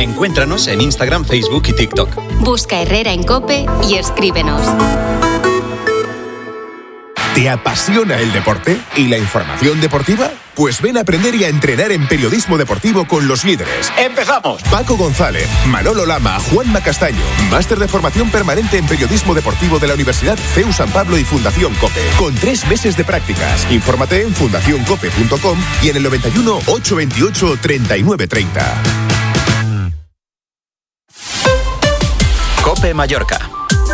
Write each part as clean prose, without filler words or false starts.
Encuéntranos en Instagram, Facebook y TikTok. Busca Herrera en COPE y escríbenos. ¿Te apasiona el deporte y la información deportiva? Pues ven a aprender y a entrenar en periodismo deportivo con los líderes. ¡Empezamos! Paco González, Manolo Lama, Juanma Castaño. Máster de formación permanente en periodismo deportivo de la Universidad CEU San Pablo y Fundación COPE. Con 3 meses de prácticas. Infórmate en fundacioncope.com y en el 91 828 3930. COPE Mallorca.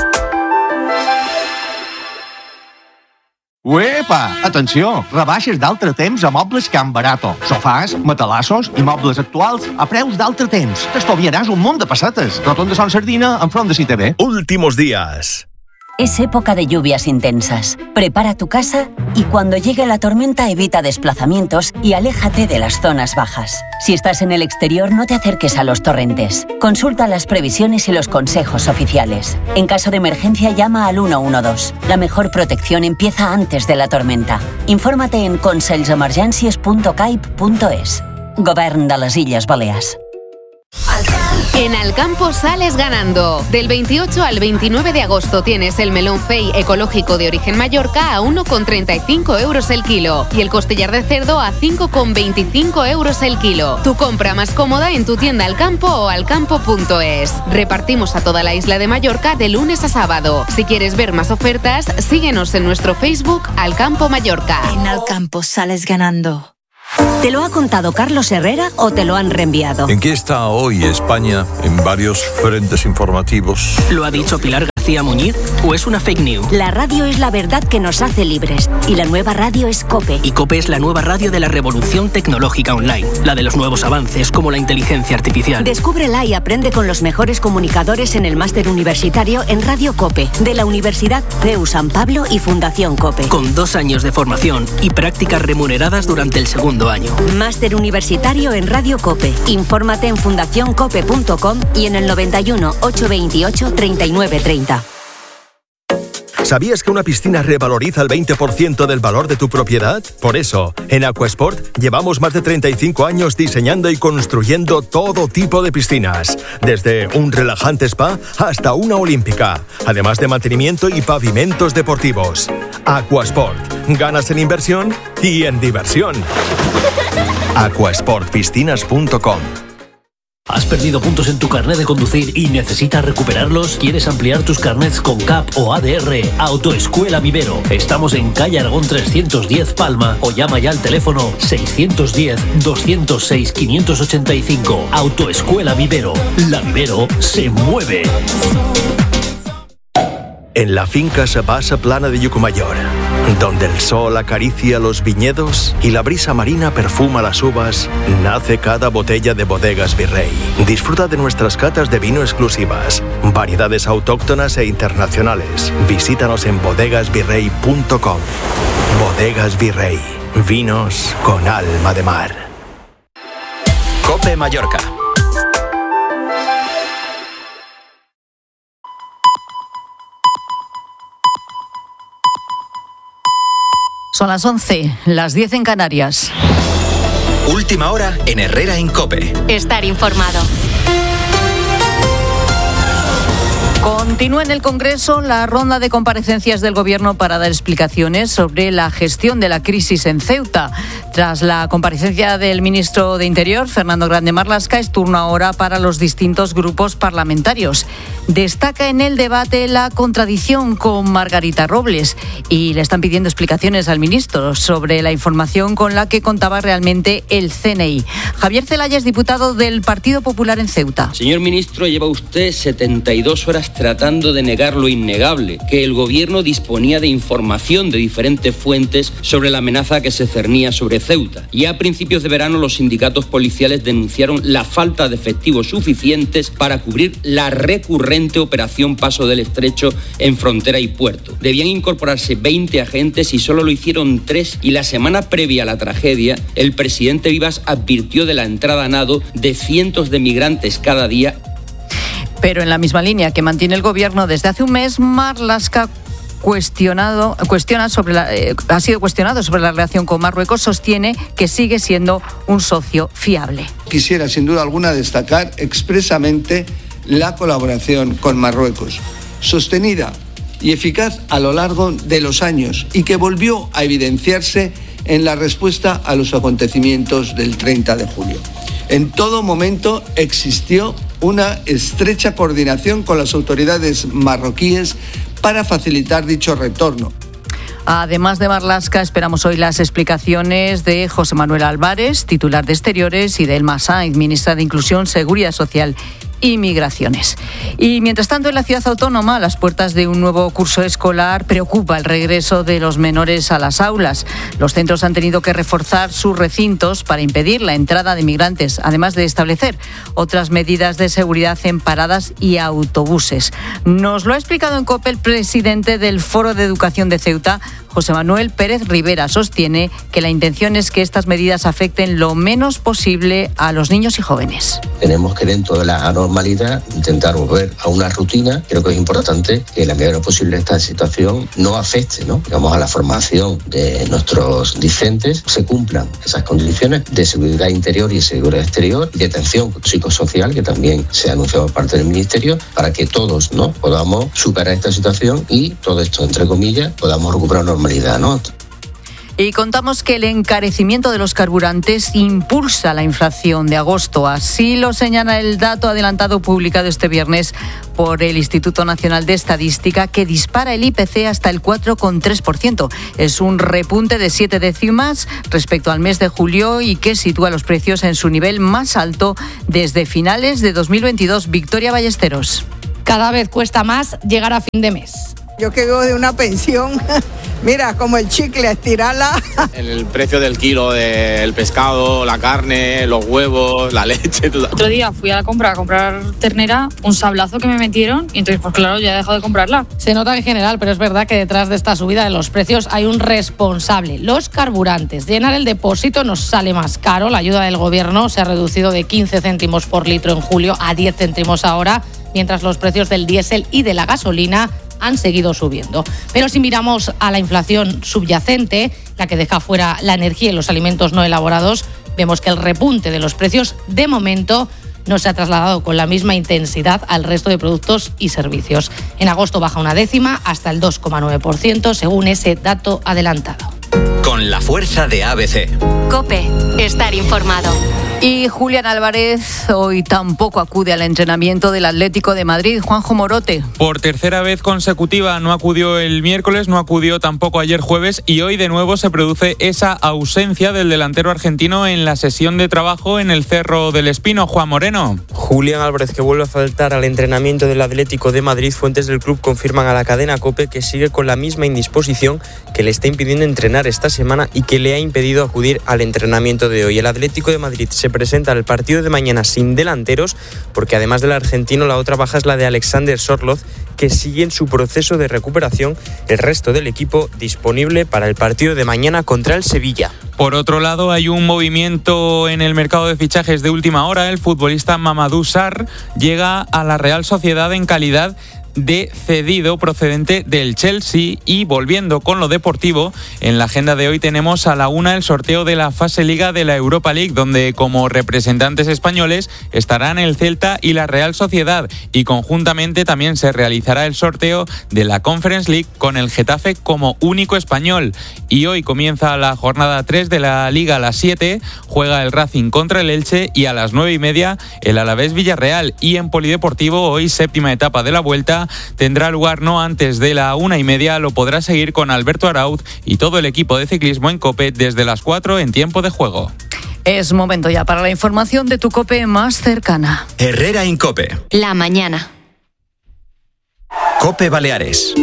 Uepa! Atenció! Rebaixes d'altre temps a Mobles Can Barato. Sofàs, matalassos i mobles actuals a preus d'altre temps. T'estalviaràs un munt de pessetes. Rotonda Son Sardina, enfront de CITV. Últimos días. Es época de lluvias intensas. Prepara tu casa y cuando llegue la tormenta evita desplazamientos y aléjate de las zonas bajas. Si estás en el exterior, no te acerques a los torrentes. Consulta las previsiones y los consejos oficiales. En caso de emergencia, llama al 112. La mejor protección empieza antes de la tormenta. Infórmate en conselsemergències.caip.es. Govern de les Illes Balears. En Alcampo sales ganando. Del 28 al 29 de agosto tienes el melón fei ecológico de origen Mallorca a 1,35 euros el kilo y el costillar de cerdo a 5,25 euros el kilo. Tu compra más cómoda en tu tienda Alcampo o alcampo.es. Repartimos a toda la isla de Mallorca de lunes a sábado. Si quieres ver más ofertas, síguenos en nuestro Facebook Alcampo Mallorca. En Alcampo sales ganando. ¿Te lo ha contado Carlos Herrera o te lo han reenviado? ¿En qué está hoy España en varios frentes informativos? ¿Lo ha dicho Pilar García Muñiz o es una fake news? La radio es la verdad que nos hace libres y la nueva radio es COPE. Y COPE es la nueva radio de la revolución tecnológica online, la de los nuevos avances como la inteligencia artificial. Descúbrela y aprende con los mejores comunicadores en el máster universitario en Radio COPE de la Universidad CEU San Pablo y Fundación COPE. Con 2 años de formación y prácticas remuneradas durante el segundo año. Máster universitario en Radio COPE. Infórmate en fundacioncope.com y en el 91 828 3930. ¿Sabías que una piscina revaloriza el 20% del valor de tu propiedad? Por eso, en Aquasport llevamos más de 35 años diseñando y construyendo todo tipo de piscinas, desde un relajante spa hasta una olímpica, además de mantenimiento y pavimentos deportivos. Aquasport, ganas en inversión y en diversión. Aquasportpiscinas.com. ¿Has perdido puntos en tu carnet de conducir y necesitas recuperarlos? ¿Quieres ampliar tus carnets con CAP o ADR? Autoescuela Vivero. Estamos en calle Aragón 310 Palma o llama ya al teléfono 610-206-585. Autoescuela Vivero. La Vivero se mueve. En la finca Sabasa Plana de Llucmajor, donde el sol acaricia los viñedos y la brisa marina perfuma las uvas, nace cada botella de Bodegas Virrey. Disfruta de nuestras catas de vino exclusivas, variedades autóctonas e internacionales. Visítanos en bodegasvirrey.com. Bodegas Virrey, vinos con alma de mar. COPE Mallorca. Son las 11, las 10 en Canarias. Última hora en Herrera en COPE. Estar informado. Continúa en el Congreso la ronda de comparecencias del Gobierno para dar explicaciones sobre la gestión de la crisis en Ceuta. Tras la comparecencia del ministro de Interior, Fernando Grande Marlaska, es turno ahora para los distintos grupos parlamentarios. Destaca en el debate la contradicción con Margarita Robles y le están pidiendo explicaciones al ministro sobre la información con la que contaba realmente el CNI. Javier Zelaya es diputado del Partido Popular en Ceuta. Señor ministro, lleva usted 72 horas tratando de negar lo innegable, que el Gobierno disponía de información de diferentes fuentes sobre la amenaza que se cernía sobre Ceuta. Ya a principios de verano los sindicatos policiales denunciaron la falta de efectivos suficientes para cubrir la recurrente operación Paso del Estrecho en frontera y puerto. Debían incorporarse 20 agentes y solo lo hicieron 3, y la semana previa a la tragedia, el presidente Vivas advirtió de la entrada a nado de cientos de migrantes cada día. Pero en la misma línea que mantiene el Gobierno desde hace un mes, Marlaska ha sido cuestionado sobre la relación con Marruecos, sostiene que sigue siendo un socio fiable. quisiera sin duda alguna destacar expresamente la colaboración con Marruecos, sostenida y eficaz a lo largo de los años y que volvió a evidenciarse en la respuesta a los acontecimientos del 30 de julio. En todo momento existió una estrecha coordinación con las autoridades marroquíes para facilitar dicho retorno. Además de Marlaska, esperamos hoy las explicaciones de José Manuel Álvarez, titular de Exteriores, y de Elma Sainz, ministra de Inclusión, Seguridad Social y Migraciones. Y mientras tanto, en la ciudad autónoma, a las puertas de un nuevo curso escolar, preocupa el regreso de los menores a las aulas. Los centros han tenido que reforzar sus recintos para impedir la entrada de migrantes, además de establecer otras medidas de seguridad en paradas y autobuses. Nos lo ha explicado en COPE el presidente del Foro de Educación de Ceuta, José Manuel Pérez Rivera. Sostiene que la intención es que estas medidas afecten lo menos posible a los niños y jóvenes. Tenemos que, dentro de la normalidad, intentar volver a una rutina. Creo que es importante que la medida posible esta situación no afecte, digamos, a la formación de nuestros discentes. Se cumplan esas condiciones de seguridad interior y seguridad exterior y de atención psicosocial, que también se ha anunciado por parte del Ministerio, para que todos podamos superar esta situación y todo esto, entre comillas, podamos recuperar normalidad. Y contamos que el encarecimiento de los carburantes impulsa la inflación de agosto. Así lo señala el dato adelantado publicado este viernes por el Instituto Nacional de Estadística, que dispara el IPC hasta el 4,3%. Es un repunte de 7 décimas respecto al mes de julio y que sitúa los precios en su nivel más alto desde finales de 2022. Victoria Ballesteros. Cada vez cuesta más llegar a fin de mes. Yo que vivo de una pensión, mira, como el chicle, estirarla. El precio del kilo del pescado, la carne, los huevos, la leche, todo. Otro día fui a comprar ternera, un sablazo que me metieron y entonces, pues claro, ya he dejado de comprarla. Se nota en general, pero es verdad que detrás de esta subida de los precios hay un responsable, los carburantes. Llenar el depósito nos sale más caro. La ayuda del gobierno se ha reducido de 15 céntimos por litro en julio a 10 céntimos ahora, mientras los precios del diésel y de la gasolina han seguido subiendo. Pero si miramos a la inflación subyacente, la que deja fuera la energía y los alimentos no elaborados, vemos que el repunte de los precios, de momento, no se ha trasladado con la misma intensidad al resto de productos y servicios. En agosto baja una décima hasta el 2,9%, según ese dato adelantado. Con la fuerza de ABC. COPE. Estar informado. Y Julián Álvarez hoy tampoco acude al entrenamiento del Atlético de Madrid. Juanjo Morote. Por tercera vez consecutiva no acudió el miércoles, no acudió tampoco ayer jueves y hoy de nuevo se produce esa ausencia del delantero argentino en la sesión de trabajo en el Cerro del Espino. Juan Moreno. Julián Álvarez, que vuelve a faltar al entrenamiento del Atlético de Madrid. Fuentes del club confirman a la cadena COPE que sigue con la misma indisposición que le está impidiendo entrenar esta semana y que le ha impedido acudir al entrenamiento de hoy. El Atlético de Madrid se presenta al partido de mañana sin delanteros, porque además del argentino, la otra baja es la de Alexander Sorloz, que sigue en su proceso de recuperación. El resto del equipo disponible para el partido de mañana contra el Sevilla. Por otro lado, hay un movimiento en el mercado de fichajes de última hora. El futbolista Mamadou Sarr llega a la Real Sociedad en calidad de cedido procedente del Chelsea. Y volviendo con lo deportivo, en la agenda de hoy tenemos a la 1 el sorteo de la fase Liga de la Europa League, donde como representantes españoles estarán el Celta y la Real Sociedad, y conjuntamente también se realizará el sorteo de la Conference League con el Getafe como único español. Y hoy comienza la jornada 3 de la Liga a las 7, juega el Racing contra el Elche y a las 9:30 el Alavés Villarreal. Y en polideportivo, hoy séptima etapa de la Vuelta, tendrá lugar no antes de la 1:30. Lo podrá seguir con Alberto Arauz y todo el equipo de ciclismo en COPE desde las 4 en tiempo de juego. Es momento ya para la información de tu COPE más cercana. Herrera en COPE. La mañana. COPE Baleares.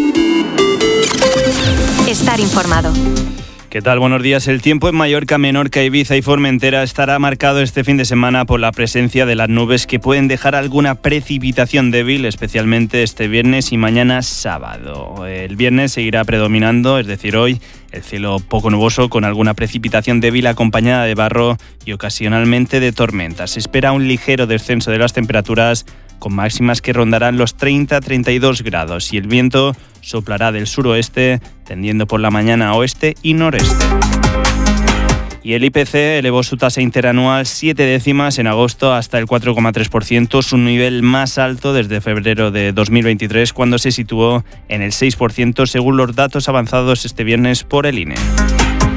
Estar informado. ¿Qué tal? Buenos días. El tiempo en Mallorca, Menorca, Ibiza y Formentera estará marcado este fin de semana por la presencia de las nubes que pueden dejar alguna precipitación débil, especialmente este viernes y mañana sábado. El viernes seguirá predominando, es decir, hoy, el cielo poco nuboso con alguna precipitación débil acompañada de barro y ocasionalmente de tormentas. Se espera un ligero descenso de las temperaturas con máximas que rondarán los 30-32 grados y el viento soplará del suroeste, tendiendo por la mañana a oeste y noreste. Y el IPC elevó su tasa interanual 7 décimas en agosto hasta el 4,3%, su nivel más alto desde febrero de 2023, cuando se situó en el 6%, según los datos avanzados este viernes por el INE.